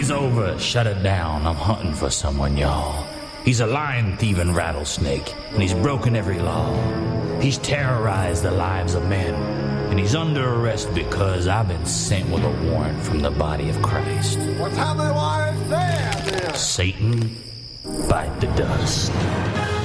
party's over. Shut it down. I'm hunting for someone, y'all. He's a lion-thieving rattlesnake, and he's broken every law. He's terrorized the lives of men, and he's under arrest because I've been sent with a warrant from the body of Christ. Well, tell me why it's there, then. Satan, bite the dust.